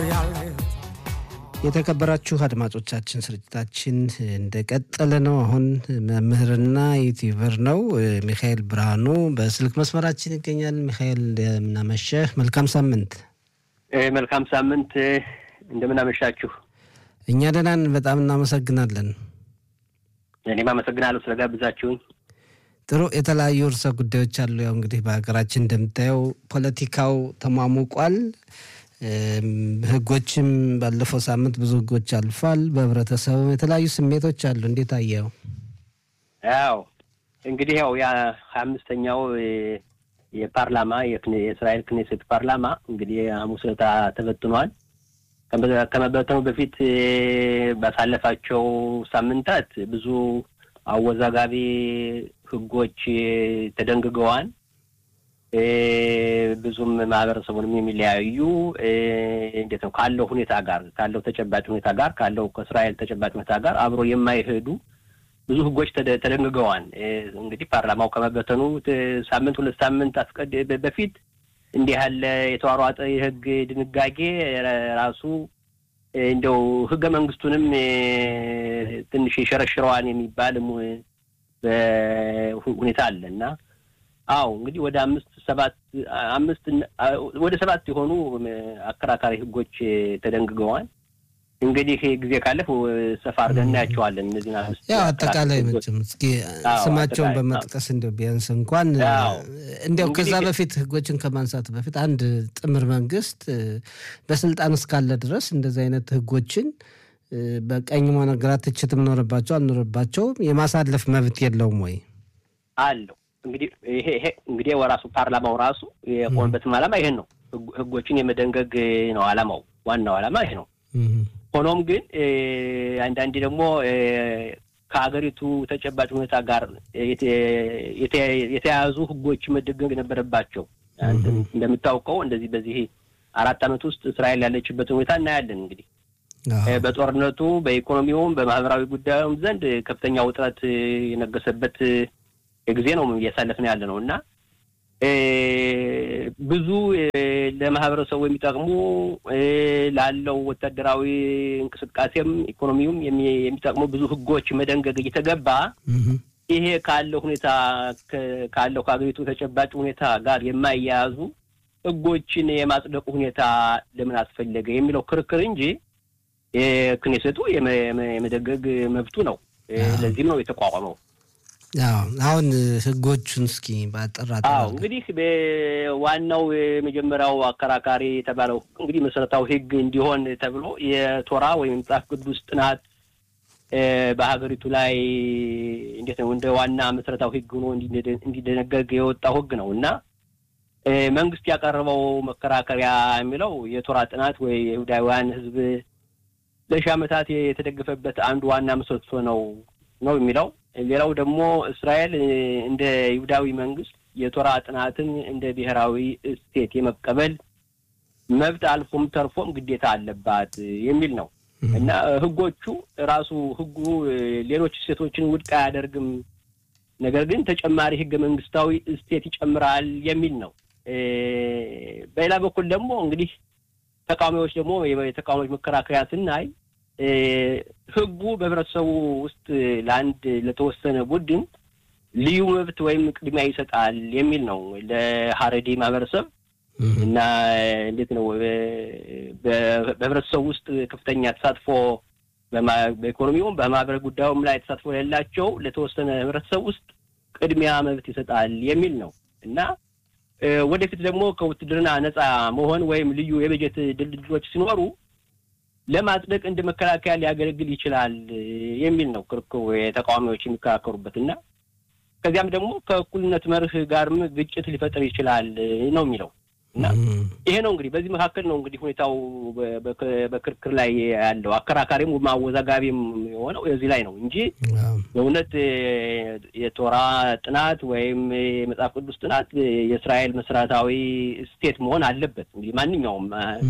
የተከበራችሁ አድማጮቻችን ስርጭታችን እንደቀጠለ ነው። አሁን መምህርና ዩቲዩበር ነው ሚካኤል ብርሃኑ በስልክ መስመራችን ይገኛል። ሚካኤል እንደምናመሸህ፣ መልካም ሳምንት። መልካም ሳምንት፣ እንደምናመሻችሁ። እኛ ደህና ነን፣ በጣም እናመሰግናለን። እኔም አመሰግናለሁ ስለጋብዛችሁኝ። ጥሩ፣ የተለያዩ ርዕሰ ጉዳዮች አሉ። ያው እንግዲህ በሀገራችን እንደምታየው ፖለቲካው ተሟሙቋል። ህጎችም ባለፈው ሳምንት ብዙ ህጎች አልፏል። በህብረተሰቡ የተለያዩ ስሜቶች አሉ። እንዴት አየው? ያው እንግዲህ ያው የ25ኛው የፓርላማ የእስራኤል ክኔሴት ፓርላማ እንግዲህ ሐሙስ ዕለት ተበትኗል። ከመበተኑ በፊት ባሳለፋቸው ሳምንታት ብዙ አወዛጋቢ ህጎች ተደንግገዋል። ብዙም ማህበረሰቡንም የሚለያዩ እንዴት ነው ካለው ሁኔታ ጋር ካለው ተጨባጭ ሁኔታ ጋር ካለው ከእስራኤል ተጨባጭ ሁኔታ ጋር አብሮ የማይሄዱ ብዙ ህጎች ተደንግገዋል። እንግዲህ ፓርላማው ከመበተኑ ሳምንት ሁለት ሳምንት በፊት እንዲህ ያለ የተዋሯጠ የህግ ድንጋጌ ራሱ እንደው ህገ መንግስቱንም ትንሽ ይሸረሽረዋል የሚባል በሁኔታ አለና አው እንግዲህ ወደ 7 የሆኑ አከራካሪ ህጎች ተደንግገዋል። እንግዲህ ጊዜ ካለፈ ሰፋ አድርገን እናያቸዋለን። እነዚህና ያው አጠቃላይ መቼም እስኪ ስማቸውን በመጥቀስ እንደው ቢያንስ እንኳን እንደው ከዛ በፊት ህጎችን ከማንሳት በፊት አንድ ጥምር መንግስት በስልጣን እስካለ ድረስ እንደዚህ አይነት ህጎችን በቀኝ ሆነ ግራ ትችትም ኖርባቸው አልኖርባቸው የማሳለፍ መብት የለውም ወይ? አለው። እንግዲህ ይሄ እንግዲህ ወራሱ ፓርላማው ራሱ የቆመበት ዓላማ ይሄን ነው። ህጎችን የመደንገግ ነው ዓላማው፣ ዋናው ዓላማ ይሄ ነው። ሆኖም ግን አንዳንዴ ደግሞ ከሀገሪቱ ተጨባጭ ሁኔታ ጋር የተያያዙ ህጎች መደንገግ ነበረባቸው። እንደምታውቀው እንደዚህ በዚህ 4 ዓመት ውስጥ እስራኤል ያለችበት ሁኔታ እናያለን። እንግዲህ በጦርነቱ በኢኮኖሚውም በማህበራዊ ጉዳዩም ዘንድ ከፍተኛ ውጥረት የነገሰበት ጊዜ ነው እያሳለፍን ያለ ነውና ብዙ ለማህበረሰቡ የሚጠቅሙ ላለው ወታደራዊ እንቅስቃሴም ኢኮኖሚውም የሚጠቅሙ ብዙ ህጎች መደንገግ እየተገባ ይሄ ካለው ሁኔታ ካለው ከሀገሪቱ ተጨባጭ ሁኔታ ጋር የማይያዙ ህጎችን የማጽደቁ ሁኔታ ለምን አስፈለገ የሚለው ክርክር እንጂ ክኔሴቱ የመደንገግ መብቱ ነው። ለዚህም ነው የተቋቋመው። አሁን ህጎቹን እስኪ ባጠራጣ እንግዲህ በዋናው የመጀመሪያው አከራካሪ የተባለው እንግዲህ መሰረታዊ ህግ እንዲሆን ተብሎ የቶራ ወይም መጽሐፍ ቅዱስ ጥናት በሀገሪቱ ላይ እንዴት ነው እንደ ዋና መሰረታዊ ህግ ሆኖ እንዲደነገግ የወጣው ህግ ነውና መንግስት ያቀረበው መከራከሪያ የሚለው የቶራ ጥናት ወይ የይሁዳውያን ህዝብ ለሺህ ዓመታት የተደገፈበት አንዱ ዋና ምሰሶ ነው የሚለው። ሌላው ደግሞ እስራኤል እንደ ይሁዳዊ መንግስት የቶራ ጥናትን እንደ ብሔራዊ ስቴት የመቀበል መብት አልፎም ተርፎም ግዴታ አለባት የሚል ነው እና ህጎቹ ራሱ ህጉ ሌሎች ስቴቶችን ውድቅ አያደርግም፣ ነገር ግን ተጨማሪ ህገ መንግስታዊ ስቴት ይጨምራል የሚል ነው። በሌላ በኩል ደግሞ እንግዲህ ተቃዋሚዎች ደግሞ የተቃዋሚዎች መከራከሪያ ስናይ ህጉ በህብረተሰቡ ውስጥ ለአንድ ለተወሰነ ቡድን ልዩ መብት ወይም ቅድሚያ ይሰጣል የሚል ነው። ለሐረዲ ማህበረሰብ እና እንዴት ነው በህብረተሰቡ ውስጥ ከፍተኛ ተሳትፎ በኢኮኖሚውም በማህበራዊ ጉዳዩም ላይ ተሳትፎ ያላቸው ለተወሰነ ህብረተሰብ ውስጥ ቅድሚያ መብት ይሰጣል የሚል ነው እና ወደፊት ደግሞ ከውትድርና ነፃ መሆን ወይም ልዩ የበጀት ድልድሎች ሲኖሩ ለማጽደቅ እንደ መከላከያ ሊያገለግል ይችላል የሚል ነው ክርክሩ የተቃዋሚዎች የሚከራከሩበትና ከዚያም ደግሞ ከእኩልነት መርህ ጋርም ግጭት ሊፈጠር ይችላል ነው የሚለው እና ይሄ ነው እንግዲህ በዚህ መካከል ነው እንግዲህ ሁኔታው በክርክር ላይ ያለው አከራካሪም ማወዛጋቢም የሆነው እዚህ ላይ ነው እንጂ በእውነት የቶራ ጥናት ወይም የመጽሐፍ ቅዱስ ጥናት የእስራኤል መሰረታዊ ስቴት መሆን አለበት። እንግዲህ ማንኛውም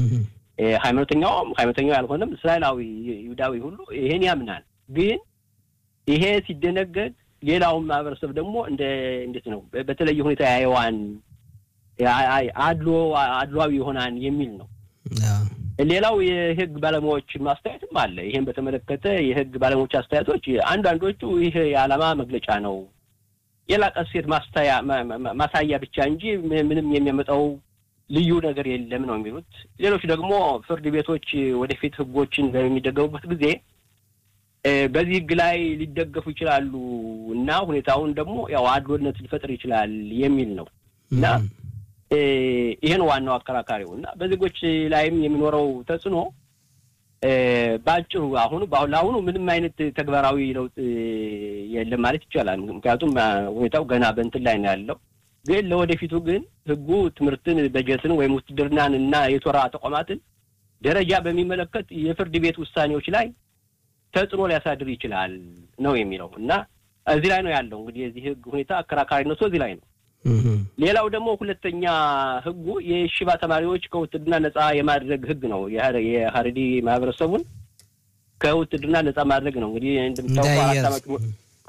ሃይማኖተኛው ያልሆነም እስራኤላዊ ይሁዳዊ ሁሉ ይሄን ያምናል። ግን ይሄ ሲደነገግ ሌላው ማህበረሰብ ደግሞ እንዴት ነው በተለየ ሁኔታ ያየዋን አድሏዊ ይሆናል የሚል ነው ሌላው የህግ ባለሙያዎች ማስተያየትም አለ። ይሄን በተመለከተ የህግ ባለሙያዎች አስተያየቶች አንዳንዶቹ ይሄ የዓላማ መግለጫ ነው የላቀ ሴት ማሳያ ብቻ እንጂ ምንም የሚያመጣው ልዩ ነገር የለም ነው የሚሉት። ሌሎች ደግሞ ፍርድ ቤቶች ወደፊት ህጎችን በሚደገሙበት ጊዜ በዚህ ህግ ላይ ሊደገፉ ይችላሉ እና ሁኔታውን ደግሞ ያው አድሎነት ሊፈጥር ይችላል የሚል ነው እና ይሄን ዋናው አከራካሪው እና በዜጎች ላይም የሚኖረው ተጽዕኖ ባጭሩ አሁኑ ምንም አይነት ተግባራዊ ለውጥ የለም ማለት ይቻላል። ምክንያቱም ሁኔታው ገና በእንትን ላይ ነው ያለው። ግን ለወደፊቱ ግን ህጉ ትምህርትን፣ በጀትን ወይም ውትድርናን እና የቶራ ተቋማትን ደረጃ በሚመለከት የፍርድ ቤት ውሳኔዎች ላይ ተጽዕኖ ሊያሳድር ይችላል ነው የሚለው እና እዚህ ላይ ነው ያለው። እንግዲህ የዚህ ህግ ሁኔታ አከራካሪነቱ እዚህ ላይ ነው። ሌላው ደግሞ ሁለተኛ ህጉ የሽባ ተማሪዎች ከውትድርና ነፃ የማድረግ ህግ ነው። የሀረሪ ማህበረሰቡን ከውትድርና ነፃ ማድረግ ነው። እንግዲህ እንደምታውቁ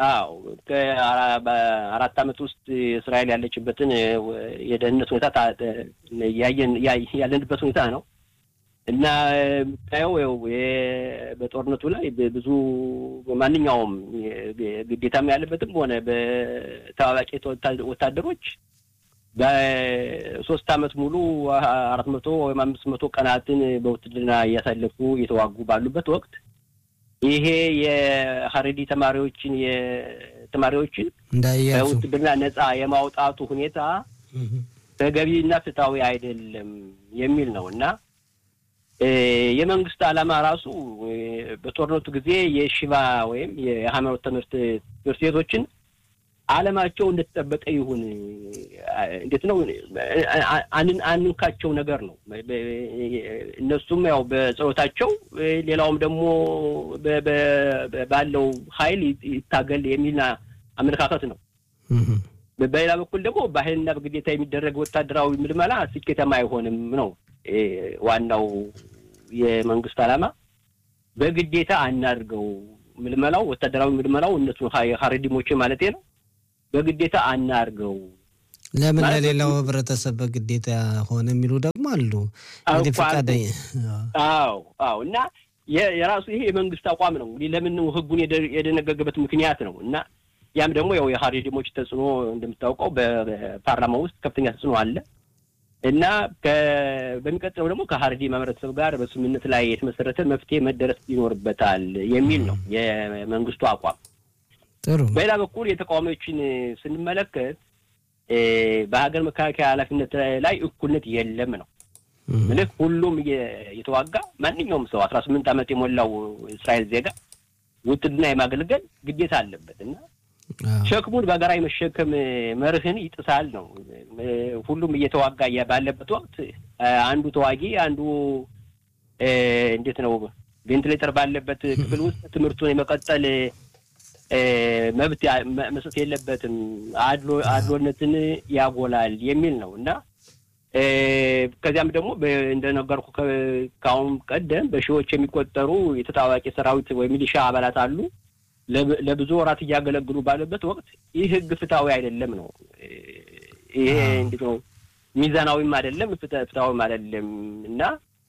4 ዓመት ውስጥ እስራኤል ያለችበትን የደህንነት ሁኔታ ያለንበት ሁኔታ ነው እና ታየው በጦርነቱ ላይ ብዙ ማንኛውም ግዴታም ያለበትም ሆነ በተዋዋቂ ወታደሮች በ3 ዓመት ሙሉ 400 ወይም 500 ቀናትን በውትድርና እያሳለፉ እየተዋጉ ባሉበት ወቅት ይሄ የሀረሪ ተማሪዎችን በውትድርና ነፃ የማውጣቱ ሁኔታ ተገቢና ፍትሃዊ አይደለም የሚል ነው እና የመንግስት ዓላማ ራሱ በጦርነቱ ጊዜ የሽባ ወይም የሃይማኖት ትምህርት ቤቶችን ዓለማቸው እንደተጠበቀ ይሁን እንዴት ነው አንንካቸው ነገር ነው። እነሱም ያው በጸሎታቸው ሌላውም ደግሞ ባለው ኃይል ይታገል የሚልና አመለካከት ነው። በሌላ በኩል ደግሞ በኃይልና በግዴታ የሚደረግ ወታደራዊ ምልመላ ስኬታማ አይሆንም ነው ዋናው የመንግስት ዓላማ። በግዴታ አናድርገው ምልመላው ወታደራዊ ምልመላው እነሱ ሀረዲሞች ማለት ነው በግዴታ አናርገው። ለምን ለሌላው ህብረተሰብ በግዴታ ሆነ የሚሉ ደግሞ አሉ። እንግዲህ ፈቃደኛ እና የራሱ ይሄ የመንግስት አቋም ነው። እንግዲህ ለምን ህጉን የደነገገበት ምክንያት ነው እና ያም ደግሞ ያው የሀረዲሞች ተጽዕኖ እንደምታውቀው በፓርላማ ውስጥ ከፍተኛ ተጽዕኖ አለ እና በሚቀጥለው ደግሞ ከሀረዲ ማህበረሰብ ጋር በስምምነት ላይ የተመሰረተ መፍትሄ መደረስ ይኖርበታል የሚል ነው የመንግስቱ አቋም። በሌላ በኩል የተቃዋሚዎችን ስንመለከት በሀገር መከላከያ ኃላፊነት ላይ እኩልነት የለም ነው። ማለት ሁሉም የተዋጋ ማንኛውም ሰው 18 ዓመት የሞላው እስራኤል ዜጋ ውትድርና የማገልገል ግዴታ አለበት እና ሸክሙን በጋራ የመሸከም መርህን ይጥሳል ነው። ሁሉም እየተዋጋ ባለበት ወቅት አንዱ ተዋጊ አንዱ እንዴት ነው ቬንቲሌተር ባለበት ክፍል ውስጥ ትምህርቱን የመቀጠል መብት መስጠት የለበትም፣ አድሎነትን ያጎላል የሚል ነው እና ከዚያም ደግሞ እንደነገርኩ ካሁን ቀደም በሺዎች የሚቆጠሩ የተጣዋቂ ሰራዊት ወይ ሚሊሻ አባላት አሉ ለብዙ ወራት እያገለግሉ ባለበት ወቅት ይህ ህግ ፍትሃዊ አይደለም ነው። ይሄ እንዴት ነው ሚዛናዊም አይደለም ፍትሃዊም አይደለም እና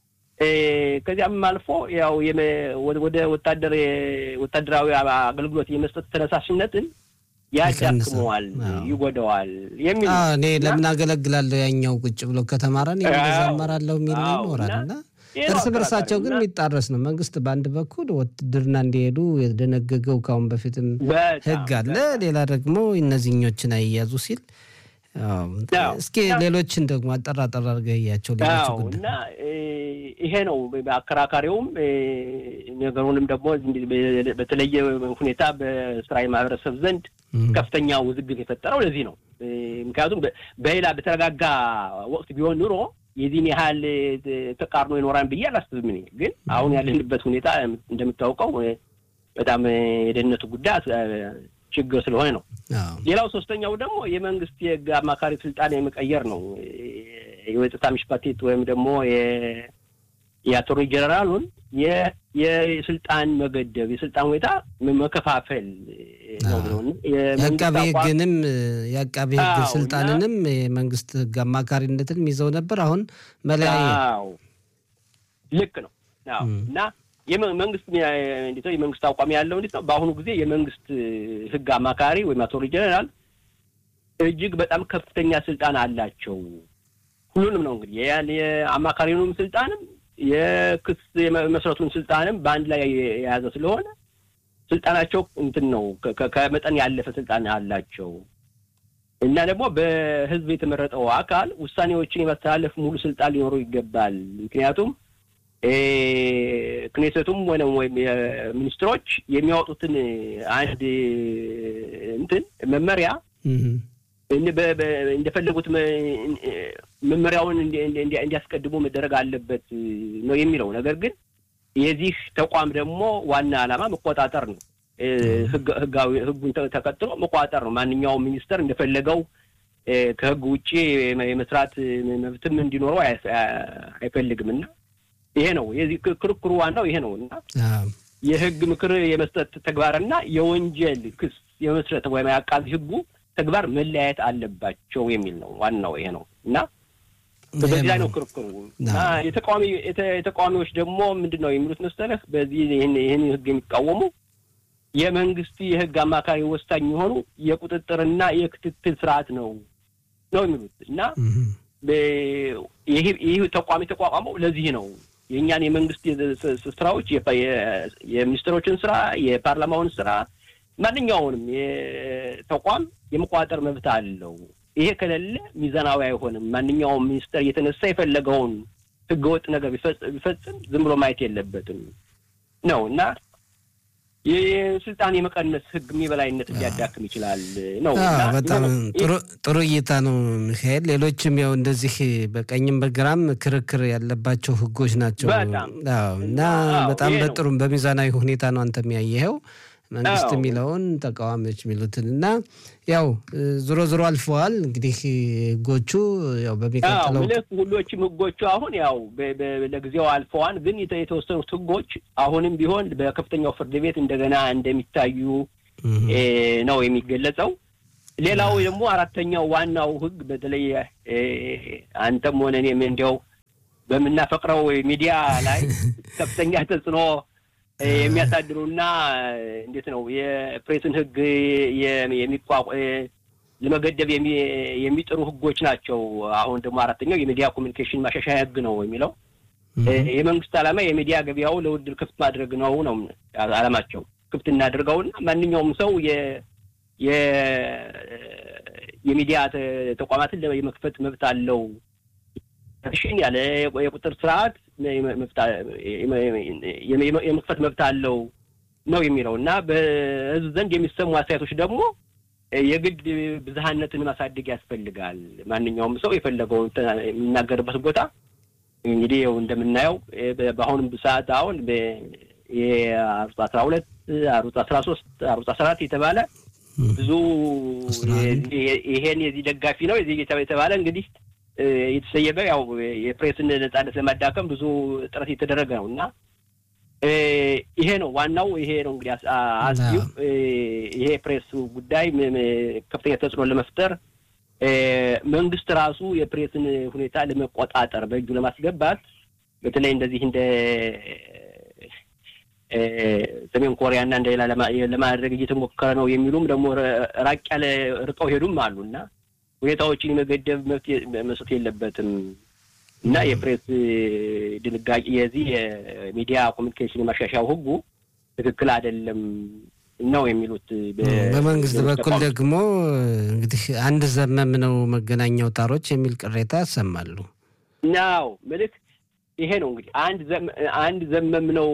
ከዚያም አልፎ ያው ወደ ወታደራዊ አገልግሎት የመስጠት ተነሳሽነትን ያዳክመዋል፣ ይጎዳዋል የሚል እኔ ለምን አገለግላለሁ ያኛው ቁጭ ብሎ ከተማረን ይዘመራለሁ የሚል ይኖራልና እርስ በርሳቸው ግን የሚጣረስ ነው። መንግስት በአንድ በኩል ወትድርና እንዲሄዱ የደነገገው ካሁን በፊትም ህግ አለ፣ ሌላ ደግሞ እነዚህኞችን አይያዙ ሲል እስኪ ሌሎችን ደግሞ አጠራጠር አድርገያቸው ሌሎች ጉዳይ እና ይሄ ነው በአከራካሪውም ነገሩንም ደግሞ በተለየ ሁኔታ በእስራኤል ማህበረሰብ ዘንድ ከፍተኛ ውዝግብ የፈጠረው ለዚህ ነው። ምክንያቱም በሌላ በተረጋጋ ወቅት ቢሆን ኑሮ የዚህን ያህል ተቃርኖ ይኖራል ብዬ አላስብም። ግን አሁን ያለንበት ሁኔታ እንደምታውቀው በጣም የደህንነቱ ጉዳይ ችግር ስለሆነ ነው። ሌላው ሶስተኛው ደግሞ የመንግስት የህግ አማካሪ ስልጣን የመቀየር ነው። የወጣታ ምሽፓቲት ወይም ደግሞ የአቶርኒ ጀነራሉን የስልጣን መገደብ የስልጣን ሁኔታ መከፋፈል ነው። የአቃቤ ህግ ስልጣንንም የመንግስት ህግ አማካሪነትን ይዘው ነበር። አሁን መለያየ ልክ ነው እና የመንግስት እንዴት ነው የመንግስት አቋም ያለው እንዴት ነው በአሁኑ ጊዜ የመንግስት ህግ አማካሪ ወይ አቶርኒ ጀነራል እጅግ በጣም ከፍተኛ ስልጣን አላቸው ሁሉንም ነው እንግዲህ ያን የአማካሪውንም ስልጣንም የክስ የመስረቱን ስልጣንም በአንድ ላይ የያዘ ስለሆነ ስልጣናቸው እንትን ነው ከመጠን ያለፈ ስልጣን አላቸው እና ደግሞ በህዝብ የተመረጠው አካል ውሳኔዎችን የማስተላለፍ ሙሉ ስልጣን ሊኖረው ይገባል ምክንያቱም ክኔሴቱም ወይም ሚኒስትሮች የሚያወጡትን አንድ እንትን መመሪያ እንደፈለጉት መመሪያውን እንዲያስቀድሙ መደረግ አለበት ነው የሚለው ነገር ግን የዚህ ተቋም ደግሞ ዋና ዓላማ መቆጣጠር ነው ህጉን ተከትሎ መቆጣጠር ነው ማንኛውም ሚኒስተር እንደፈለገው ከህግ ውጪ የመስራት መብትም እንዲኖረው አይፈልግምና ይሄ ነው የዚህ ክርክሩ ዋናው ይሄ ነውና የህግ ምክር የመስጠት ተግባርና የወንጀል ክስ የመስረት ወይም ያቃዝ ህጉ ተግባር መለያየት አለባቸው የሚል ነው ዋናው ይሄ ነውና በዚህ ላይ ነው ክርክሩ እና የተቃዋሚዎች ደግሞ ምንድነው የሚሉት መሰለህ በዚህ ይሄን ህግ የሚቃወሙ የመንግስት የህግ አማካሪ ወሳኝ ሆኑ የቁጥጥርና የክትትል ስርዓት ነው የሚሉት እና ይሄ ተቋማው ለዚህ ነው የኛን የመንግስት ስራዎች የሚኒስትሮችን ስራ የፓርላማውን ስራ ማንኛውንም የተቋም የመቋጠር መብት አለው ይሄ ከሌለ ሚዛናዊ አይሆንም ማንኛውም ሚኒስተር እየተነሳ የፈለገውን ህገወጥ ነገር ቢፈጽም ዝም ብሎ ማየት የለበትም ነውና የስልጣን የመቀነስ ህግ የሚበላይነት ሊያዳክም ይችላል ነው በጣም ጥሩ እይታ ነው ሚካኤል ሌሎችም ያው እንደዚህ በቀኝም በግራም ክርክር ያለባቸው ህጎች ናቸው እና በጣም በጥሩ በሚዛናዊ ሁኔታ ነው አንተ የሚያየው መንግስት የሚለውን ተቃዋሚዎች የሚሉትና ያው ዞሮ አልፈዋል እንግዲህ ህጎቹ ያው በሚቀጥለው ሁሉዎችም ህጎቹ አሁን ያው ለጊዜው አልፈዋል ግን የተወሰኑት ህጎች አሁንም ቢሆን በከፍተኛው ፍርድ ቤት እንደገና እንደሚታዩ ነው የሚገለጸው ሌላው ደግሞ አራተኛው ዋናው ህግ በተለይ አንተም ሆነ እኔም እንደው በመናፈቅረው ሚዲያ ላይ ከፍተኛ ተጽዕኖ የሚያሳድሩና እንዴት ነው የፕሬስን ህግ ለመገደብ የሚጥሩ ህጎች ናቸው አሁን ደግሞ አራተኛው የሚዲያ ኮሙኒኬሽን ማሻሻያ ህግ ነው የሚለው የመንግስት ዓላማ የሚዲያ ገበያው ለውድድር ክፍት ማድረግ ነው ዓላማቸው ክፍት እናድርገውና ማንኛውም ሰው የሚዲያ ተቋማትን ለመክፈት መብት አለው ተሽን ያለ የቁጥር ስርዓት የመክፈት መብት አለው ነው የሚለውና በህዝብ ዘንድ የሚሰሙ አስተያየቶች ደግሞ የግድ ብዝሃነትን ማሳደግ ያስፈልጋል ማንኛውም ሰው የፈለገውን የሚናገርበት ቦታ እንግዲህ እንደምናየው በአሁንም ሰዓት አሁን የአሩጽ 12 አሩጽ 13 አሩጽ 14 የተባለ ብዙ ይሄን የዚህ ደጋፊ ነው የዚህ የተባለ እንግዲህ የተሰየበ ያው የፕሬስን ነጻነት ለማዳከም ብዙ ጥረት እየተደረገ ነውና ይሄ ነው ዋናው ይሄ ነው እንግዲህ አስዩ ይሄ ፕሬስ ጉዳይ ከፍተኛ ተጽዕኖ ለመፍጠር መንግስት ራሱ የፕሬስን ሁኔታ ለመቆጣጠር በእጁ ለማስገባት በተለይ እንደዚህ እንደ ሰሜን ኮሪያና እንደሌላ ለማድረግ እየተሞከረ ነው የሚሉም ደግሞ ራቅ ያለ ርቀው ሄዱም አሉና ሁኔታዎችን የመገደብ መብት መስጠት የለበትም እና የፕሬስ ድንጋጌ የዚህ የሚዲያ ኮሙኒኬሽን ማሻሻያው ህጉ ትክክል አይደለም ነው የሚሉት በመንግስት በኩል ደግሞ እንግዲህ አንድ ዘመም ነው መገናኛ አውታሮች የሚል ቅሬታ ያሰማሉ ነው መልክ ይሄ ነው እንግዲህ አንድ ዘመም ነው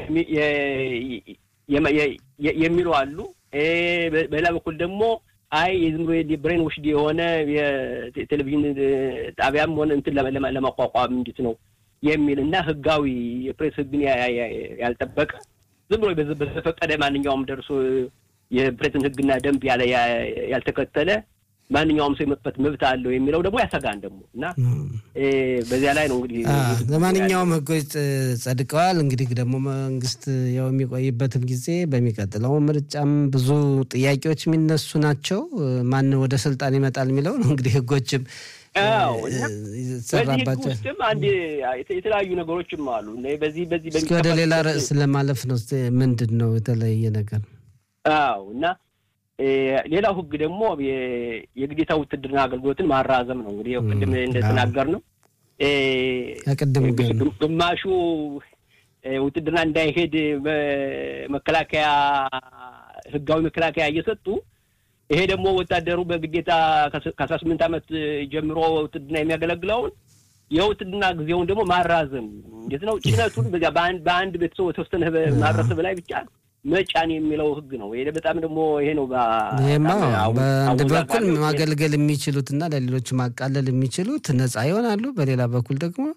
የሚሉ አሉ በሌላ በኩል ደግሞ አይ የዝምሮ የብሬን ውሽድ የሆነ የቴሌቪዥን ጣቢያም ሆነ እንትን ለማቋቋም እንዴት ነው የሚልና ህጋዊ የፕሬስ ህግን ያልጠበቀ ዝም ብሎ በዘፈቀደ ማንኛውም ደርሶ የፕሬስን ህግና ደንብ ያልተከተለ ማንኛውም ሰው የመክፈት መብት አለው የሚለው ደግሞ ያሰጋን ደሞና በዚያ ላይ ነው እንግዲህ ለማንኛውም ህጎች ጸድቀዋል እንግዲህ ደግሞ መንግስት ያው የሚቆይበትም ጊዜ በሚቀጥለው ምርጫም ብዙ ጥያቄዎች የሚነሱ ናቸው ማን ወደ ስልጣን ይመጣል የሚለው ነው እንግዲህ ህጎችም ሰራባቸው ውስጥም አንድ የተለያዩ ነገሮችም አሉ በዚህ ወደ ሌላ ርዕስ ለማለፍ ነው ምንድነው የተለየ ነገር እና ሌላው ህግ ደግሞ የግዴታ ውትድርና አገልግሎትን ማራዘም ነው እንግዲህ ቅድም እንደተናገር ነው ቅድም ግማሹ ውትድርና እንዳይሄድ መከላከያ ህጋዊ መከላከያ እየሰጡ ይሄ ደግሞ ወታደሩ በግዴታ ከ18 አመት ጀምሮ ውትድርና የሚያገለግለው የውትድርና ጊዜውን ደግሞ ማራዘም እንዴት ነው ጭነቱን በአንድ ቤተሰብ ተወሰነ ማድረስ በላይ ብቻ መጫን የሚለው ህግ ነው ይሄ በጣም ደግሞ ይሄ ነው በአንድ በኩል ማገልገል የሚችሉትና ለሌሎች ማቃለል የሚችሉት ነፃ ይሆናሉ በሌላ በኩል ደግሞ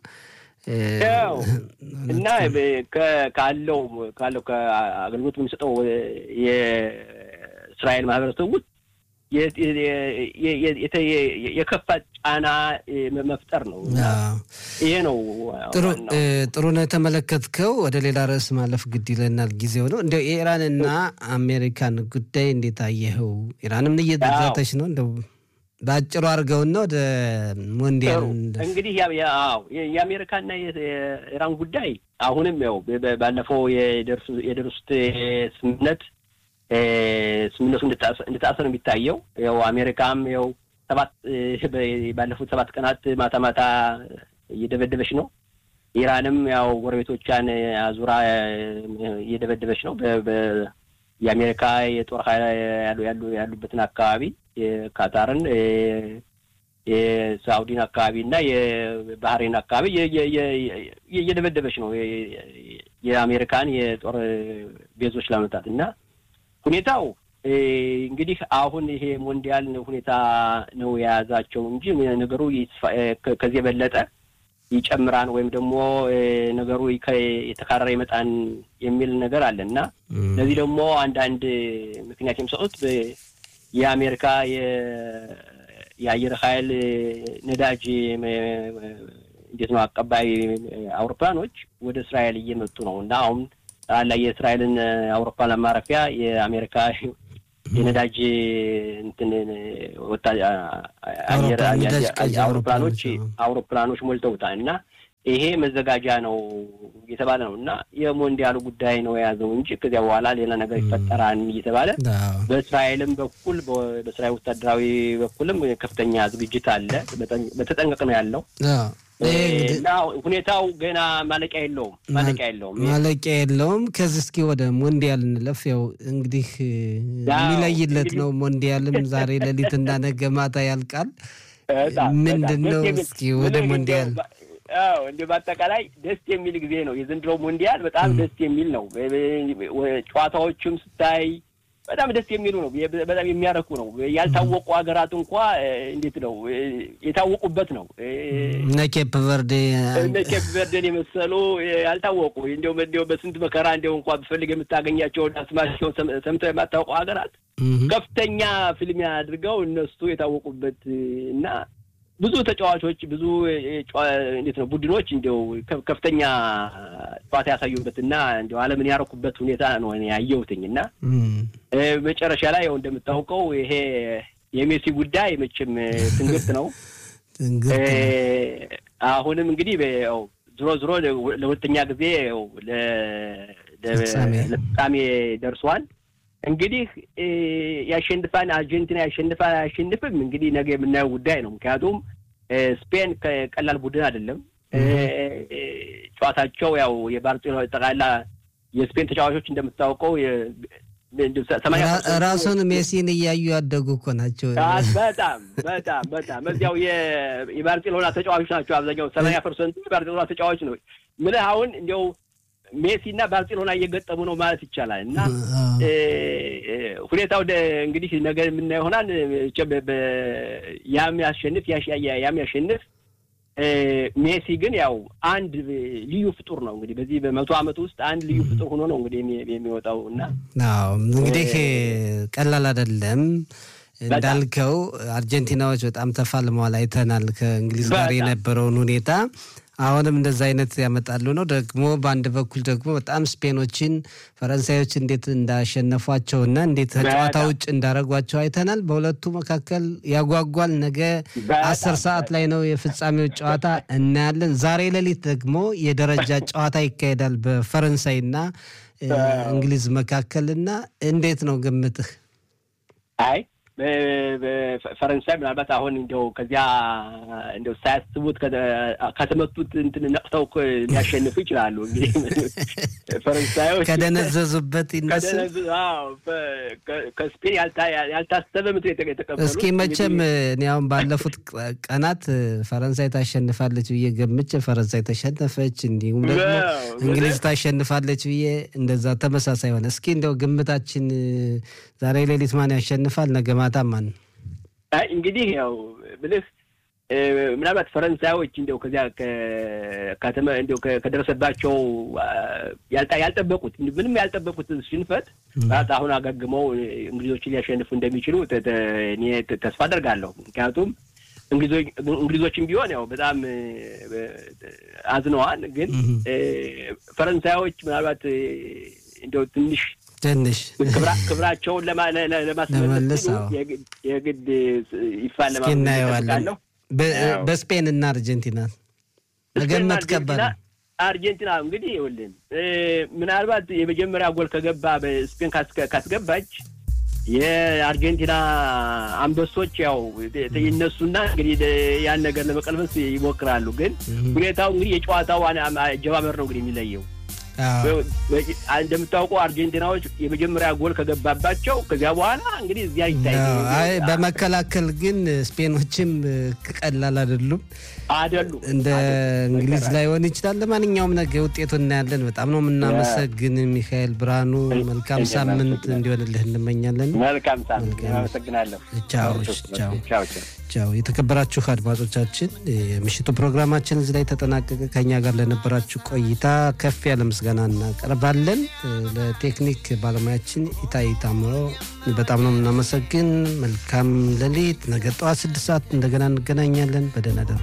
እና ካለው ከአገልግሎት የሚሰጠው የእስራኤል ማህበረሰብ ውስጥ የከፋ ጫና መፍጠር ነው ይሄ ነው ጥሩ ነው የተመለከትከው ወደ ሌላ ርዕስ ማለፍ ግድ ይለናል ጊዜው ነው እንደው ኢራንና አሜሪካን ጉዳይ እንዴት አየኸው ኢራንም እየተዛተች ነው እንደው ባጭሩ አርገውና ወደ ሞንዲያል እንግዲህ የአሜሪካና የኢራን ጉዳይ አሁንም ያው ባለፈው የደረሱት ስምምነቱ እንድታሰር የሚታየው ያው አሜሪካም ያው ባለፉት 7 ቀናት ማታ እየደበደበች ነው ኢራንም ያው ጎረቤቶቿን አዙራ እየደበደበች ነው የአሜሪካ የጦር ኃይል ያሉበትን አካባቢ የካታርን የሳውዲን አካባቢና የባህሬን አካባቢ እየደበደበች ነው የአሜሪካን የጦር ቤዞች ለማምጣትና ሁኔታው እንግዲህ አሁን ይሄ ሞንዲያል ሁኔታ ነው የያዛቸው እንጂ ነገሩ ከዚህ በለጠ ይጨምራን ወይም ደግሞ ነገሩ የተካረረ ይመጣን የሚል ነገር አለና ለዚህ ደግሞ አንድ ምክንያት የሚሰጡት የአሜሪካ የአየር ኃይል ነዳጅ እንዴት ነው አቀባይ አውሮፕላኖች ወደ እስራኤል እየመጡ ነውና አሁን የእስራኤልን አውሮፕላን ማረፊያ የአሜሪካ የነዳጅ እንትን አውሮፕላኖች ሞልተውታልና ይሄ መዘጋጃ ነው እየተባለ ነውና የሞንዲያሉ ጉዳይ ነው የያዘው እንጂ ከዚያ በኋላ ሌላ ነገር ይፈጠራል እየተባለ በእስራኤልም በኩል በእስራኤል ወታደራዊ በኩልም ከፍተኛ ዝግጅት አለ በተጠንቀቅ ነው ያለው እና ሁኔታው ገና ማለቂያ የለውም ከዚህ እስኪ ወደ ሞንዲያል እንለፍ ያው እንግዲህ የሚለይለት ነው ሞንዲያልም ዛሬ ሌሊትና ነገ ማታ ያልቃል ምንድነው እስኪ ወደ ሞንዲያል እንደ ባጠቃላይ ደስ የሚል ጊዜ ነው የዘንድሮ ሞንዲያል በጣም ደስ የሚል ነው ጨዋታዎችም ስታይ በጣም ደስ የሚሉ ነው በጣም የሚያረኩ ነው ያልታወቁ ሀገራት እንኳን እንዴት ነው የታወቁበት ነው ኬፕ ቨርዴ የመሰሉ ያልታወቁ እንደው በስንት መከራ እንደው እንኳን በፈልግ የምታገኛቸው አስማቸው ሰምተው የማታውቁ ሀገራት ከፍተኛ ፊልም አድርገው እነሱ የታወቁበት እና ብዙ ተጫዋቾች ብዙ እንዴት ነው ቡድኖች እንደው ከፍተኛ ጨዋታ ያሳዩበትና እንደው ዓለምን ያረኩበት ሁኔታ ነው ያየሁትኝና መጨረሻ ላይ እንደምታውቀው ይሄ የሜሲ ጉዳይ መቼም ትንግርት ነው አሁንም እንግዲህ ዝሮ ለሁለተኛ ጊዜ ለፍጻሜ ደርሷል እንግዲህ ያሸንፋን አርጀንቲና ያሸንፍም እንግዲህ ነገ የምናየው ጉዳይ ነው ምክንያቱም ስፔን ቀላል ቡድን አይደለም ጨዋታቸው ያው የባርሴሎና ተቃላ የስፔን ተጫዋቾች እንደምታውቀው ራሱን ሜሲን እያዩ ያደጉ እኮ ናቸው በጣም እዚያው የባርሴሎና ተጫዋቾች ናቸው አብዛኛው 80% የባርሴሎና ተጫዋቾች ነው ምን አሁን እንደው ሜሲና ባርሴሎና እየገጠሙ ነው ማለት ይቻላል እና ሁኔታው እንግዲህ ነገር ምን ይሆናል ያም ያሸንፍ ሜሲ ግን ያው አንድ ልዩ ፍጡር ነው እንግዲህ በዚህ በ100 አመት ውስጥ አንድ ልዩ ፍጡር ሆኖ ነው እንግዲህ የሚወጣውና እንግዲህ ቀላል አይደለም እንዳልከው አርጀንቲናዎች በጣም ተፋልመዋል አይተናል ከእንግሊዝ ጋር የነበረውን ሁኔታ አሁንም እንደዛ አይነት ያመጣሉ ነው። ደግሞ በአንድ በኩል ደግሞ በጣም ስፔኖችን ፈረንሳዮች እንዴት እንዳሸነፏቸውና እንዴት ከጨዋታ ውጭ እንዳረጓቸው አይተናል። በሁለቱ መካከል ያጓጓል። ነገ 10 ሰዓት ላይ ነው የፍጻሜው ጨዋታ እናያለን። ዛሬ ሌሊት ደግሞ የደረጃ ጨዋታ ይካሄዳል በፈረንሳይና እንግሊዝ መካከልና እንዴት ነው ግምትህ? አይ ፈረንሳይ ምናልባት አሁን እንደው ከዚያ እንደው ሳያስቡት ከተመቱት እንትን ነቅተው ሊያሸንፉ ይችላሉ። እንግዲህ ፈረንሳዮች ከደነዘዙበት ይነሳል። ከስፔን ያልታሰበ ምት የተቀበሉ። እስኪ መቼም እኔ አሁን ባለፉት ቀናት ፈረንሳይ ታሸንፋለች ብዬ ገምቼ ፈረንሳይ ተሸነፈች፣ እንዲሁም ደግሞ እንግሊዝ ታሸንፋለች ብዬ እንደዛ ተመሳሳይ ሆነ። እስኪ እንደው ግምታችን ዛሬ ሌሊት ማን ያሸንፋል? ነገ ማታ ማን? እንግዲህ ያው ብልህ ምናልባት ፈረንሳዮች እንደው ከዚያ ከተማ እንደው ከደረሰባቸው ያልጠበቁት ምንም ያልጠበቁት ሽንፈት ማለት አሁን አገግመው እንግሊዞችን ሊያሸንፉ እንደሚችሉ እኔ ተስፋ አደርጋለሁ። ምክንያቱም እንግሊዞችም ቢሆን ያው በጣም አዝነዋል። ግን ፈረንሳዮች ምናልባት እንደው ትንሽ ክብራቸውን ለማስመለስ የግድ ይፋለማሉ። በስፔን እና አርጀንቲና መገመት ከባድ። አርጀንቲና እንግዲህ ይኸውልህ ምናልባት የመጀመሪያ ጎል ከገባ በስፔን ካስገባች የአርጀንቲና አንበሶች ያው ይነሱና እንግዲህ ያን ነገር ለመቀልበስ ይሞክራሉ። ግን ሁኔታው እንግዲህ የጨዋታው አጀማመር ነው እንግዲህ የሚለየው። እንደምታውቁ አርጀንቲናዎች የመጀመሪያ ጎል ከገባባቸው ከዚያ በኋላ እንግዲህ እዚያ ይታያል። አይ በመከላከል ግን ስፔኖችም ቀላል አይደሉም እንደ እንግሊዝ ላይ ሆነ ይችላል። ለማንኛውም ነገ ውጤቱን እናያለን። በጣም ነው የምናመሰግን ሚካኤል ብርሃኑ። መልካም ሳምንት እንዲሆንልህ እንመኛለን። መልካም ሳምንት። አመሰግናለሁ። ቻው። የተከበራችሁ አድማጮቻችን የምሽቱ ፕሮግራማችን እዚህ ላይ ተጠናቀቀ። ከኛ ጋር ለነበራችሁ ቆይታ ከፍ ያለ ምስጋና እናቀርባለን። ለቴክኒክ ባለሙያችን ኢታይ ታምሮ በጣም ነው የምናመሰግን። መልካም ሌሊት። ነገ ጠዋት 6 ሰዓት እንደገና እንገናኛለን። በደህና